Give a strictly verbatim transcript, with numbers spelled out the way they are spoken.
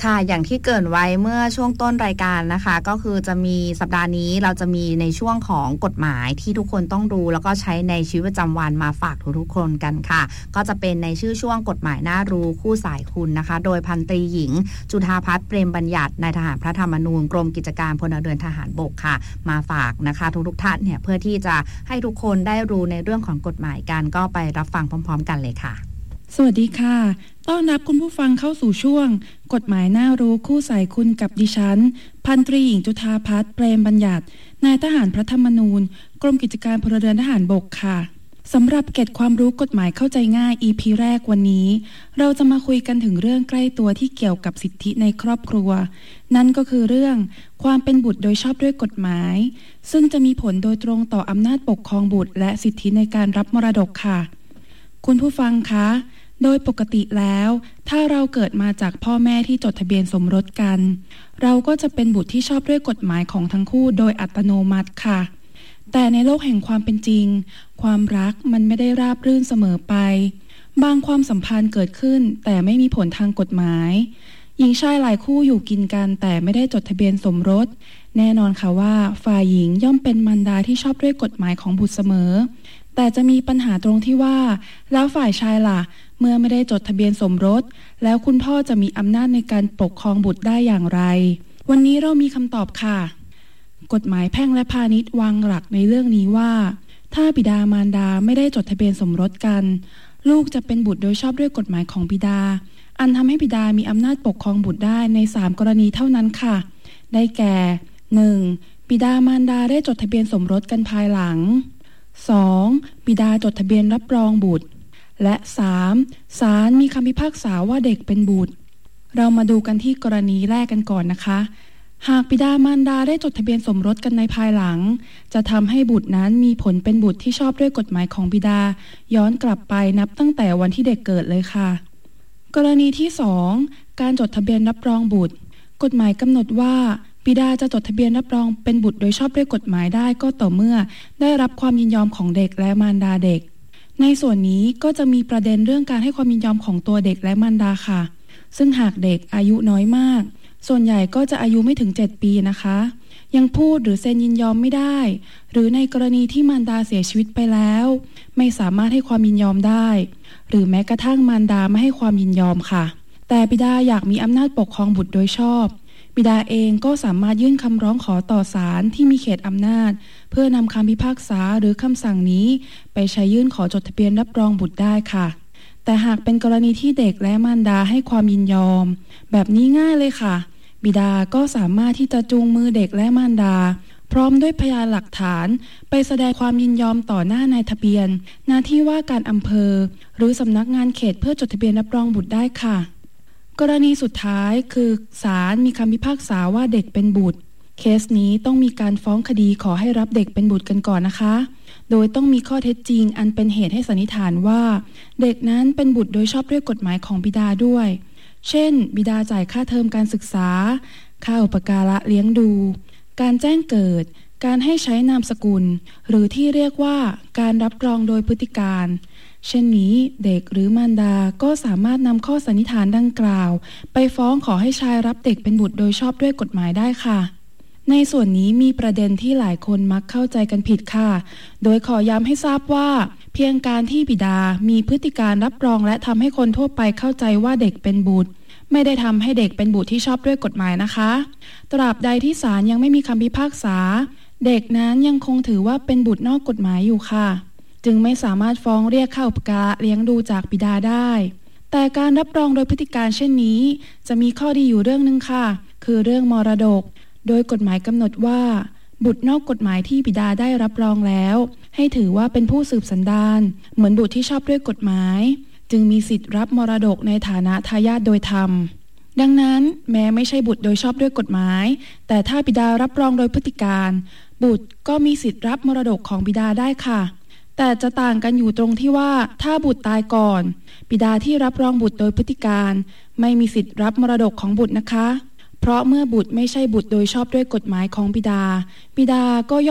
ค่ะอย่างที่เกริ่นไว้เมื่อช่วงต้นรายการนะคะก็คือจะมีสัปดาห์นี้เราจะมีในช่วงของกฎหมายที่ทุกคนต้องรู้แล้วก็ใช้ในชีวิตประจำวันมาฝากทุกๆคนกันค่ะก็จะเป็นในชื่อช่วงกฎหมายน่ารู้คู่สายคุณนะคะโดยพันตรีหญิงจุฑาภัทรเปรมบัญญัตินายทหารพระธรรมนูญกรมกิจการพลเรือนทหารบกค่ะมาฝากนะคะทุกๆท่านเนี่ยเพื่อที่จะให้ทุกคนได้รู้ในเรื่องของกฎหมายกันก็ไปรับฟังพร้อมๆกันเลยค่ะสวัสดีค่ะต้อนรับคุณผู้ฟังเข้าสู่ช่วงกฎหมายน่ารู้คู่สายคุณกับดิฉันพันตรีหญิงจุฑาภัทรเปรมบัญญัตินายทหารพระธรรมนูญกรมกิจการพลเรือนทหารบกค่ะสำหรับเกร็ดความรู้กฎหมายเข้าใจง่าย อี พี แรกวันนี้เราจะมาคุยกันถึงเรื่องใกล้ตัวที่เกี่ยวกับสิทธิในครอบครัวนั่นก็คือเรื่องความเป็นบุตรโดยชอบด้วยกฎหมายซึ่งจะมีผลโดยตรงต่ออำนาจปกครองบุตรและสิทธิในการรับมรดกค่ะคุณผู้ฟังคะโดยปกติแล้วถ้าเราเกิดมาจากพ่อแม่ที่จดทะเบียนสมรสกันเราก็จะเป็นบุตรที่ชอบด้วยกฎหมายของทั้งคู่โดยอัตโนมัติค่ะแต่ในโลกแห่งความเป็นจริงความรักมันไม่ได้ราบรื่นเสมอไปบางความสัมพันธ์เกิดขึ้นแต่ไม่มีผลทางกฎหมายหญิงชายหลายคู่อยู่กินกันแต่ไม่ได้จดทะเบียนสมรสแน่นอนค่ะว่าฝ่ายหญิงย่อมเป็นมารดาที่ชอบด้วยกฎหมายของบุตรเสมอแต่จะมีปัญหาตรงที่ว่าแล้วฝ่ายชายล่ะเมื่อไม่ได้จดทะเบียนสมรสแล้วคุณพ่อจะมีอำนาจในการปกครองบุตรได้อย่างไรวันนี้เรามีคำตอบค่ะกฎหมายแพ่งและพาณิชย์วางหลักในเรื่องนี้ว่าถ้าบิดามารดาไม่ได้จดทะเบียนสมรสกันลูกจะเป็นบุตรโดยชอบด้วยกฎหมายของบิดาอันทำให้บิดามีอำนาจปกครองบุตรได้ในสามกรณีเท่านั้นค่ะได้แก่ หนึ่ง บิดามารดาได้จดทะเบียนสมรสกันภายหลัง สอง บิดาจดทะเบียนรับรองบุตรและสามศาลมีคำพิพากษาว่าเด็กเป็นบุตรเรามาดูกันที่กรณีแรกกันก่อนนะคะหากบิดามารดาได้จดทะเบียนสมรสกันในภายหลังจะทำให้บุตรนั้นมีผลเป็นบุตรที่ชอบด้วยกฎหมายของบิดาย้อนกลับไปนับตั้งแต่วันที่เด็กเกิดเลยค่ะกรณีที่สองการจดทะเบียนรับรองบุตรกฎหมายกำหนดว่าบิดาจะจดทะเบียนรับรองเป็นบุตรโดยชอบด้วยกฎหมายได้ก็ต่อเมื่อได้รับความยินยอมของเด็กและมารดาเด็กในส่วนนี้ก็จะมีประเด็นเรื่องการให้ความยินยอมของตัวเด็กและมารดาค่ะซึ่งหากเด็กอายุน้อยมากส่วนใหญ่ก็จะอายุไม่ถึงเจ็ดปีนะคะยังพูดหรือเซ็นยินยอมไม่ได้หรือในกรณีที่มารดาเสียชีวิตไปแล้วไม่สามารถให้ความยินยอมได้หรือแม้กระทั่งมารดาไม่ให้ความยินยอมค่ะแต่บิดาอยากมีอำนาจปกครองบุตรโดยชอบบิดาเองก็สามารถยื่นคำร้องขอต่อศาลที่มีเขตอำนาจเพื่อนำคำพิพากษาหรือคำสั่งนี้ไปใช้ยื่นขอจดทะเบียนรับรองบุตรได้ค่ะแต่หากเป็นกรณีที่เด็กและมารดาให้ความยินยอมแบบนี้ง่ายเลยค่ะบิดาก็สามารถที่จะจูงมือเด็กและมารดาพร้อมด้วยพยานหลักฐานไปแสดงความยินยอมต่อหน้านายทะเบียนหน้าที่ว่าการอำเภอหรือสำนักงานเขตเพื่อจดทะเบียนรับรองบุตรได้ค่ะกรณีสุดท้ายคือศาลมีคำพิพากษาว่าเด็กเป็นบุตรเคสนี้ต้องมีการฟ้องคดีขอให้รับเด็กเป็นบุตรกันก่อนนะคะโดยต้องมีข้อเท็จจริงอันเป็นเหตุให้สันนิษฐานว่าเด็กนั้นเป็นบุตรโดยชอบด้วยกฎหมายของบิดาด้วยเช่นบิดาจ่ายค่าเทอมการศึกษาค่าอุปการะเลี้ยงดูการแจ้งเกิดการให้ใช้นามสกุลหรือที่เรียกว่าการรับรองโดยพฤติการเช่นนี้เด็กหรือมารดาก็สามารถนำข้อสันนิษฐานดังกล่าวไปฟ้องขอให้ชายรับเด็กเป็นบุตรโดยชอบด้วยกฎหมายได้ค่ะในส่วนนี้มีประเด็นที่หลายคนมักเข้าใจกันผิดค่ะโดยขอย้ำให้ทราบว่าเพียงการที่บิดามีพฤติการรับรองและทำให้คนทั่วไปเข้าใจว่าเด็กเป็นบุตรไม่ได้ทำให้เด็กเป็นบุตรที่ชอบด้วยกฎหมายนะคะตราบใดที่ศาลยังไม่มีคำพิพากษาเด็กนั้นยังคงถือว่าเป็นบุตรนอกกฎหมายอยู่ค่ะจึงไม่สามารถฟ้องเรียกค่าอุปการะเลี้ยงดูจากบิดาได้แต่การรับรองโดยพฤติการเช่นนี้จะมีข้อดีอยู่เรื่องนึงค่ะคือเรื่องมรดกโดยกฎหมายกำหนดว่าบุตรนอกกฎหมายที่บิดาได้รับรองแล้วให้ถือว่าเป็นผู้สืบสันดานเหมือนบุตรที่ชอบด้วยกฎหมายจึงมีสิทธิ์รับมรดกในฐานะทายาทโดยธรรมดังนั้นแม้ไม่ใช่บุตรโดยชอบด้วยกฎหมายแต่ถ้าบิดารับรองโดยพฤติการบุตรก็มีสิทธิ์รับมรดกของบิดาได้ค่ะแต่จะต่างกันอยู่ตรงที่ว่าถ้าบุตรตายก่อนบิดาที่รับรองบุตรโดยพฤติการไม่มีสิทธิ์รับมรดกของบุตรนะคะเพราะเมื่อบุตรไม่ใช่บุตรโดยชอบด้วยกฎหมายของบิดาบิดาก็